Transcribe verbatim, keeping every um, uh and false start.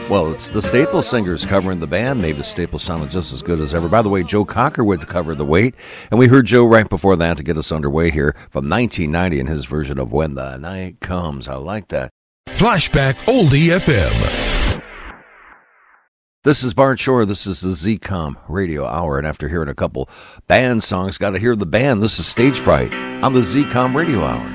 Well, it's the Staples Singers covering the band. Mavis Staples sounded just as good as ever. By the way, Joe Cocker would cover The Weight, and we heard Joe right before that to get us underway here from nineteen ninety in his version of When the Night Comes. I like that. Flashback Oldie F M. This is Bart Shore. This is the Z COM Radio Hour, and after hearing a couple band songs, got to hear the band. This is Stage Fright on the Z COM Radio Hour.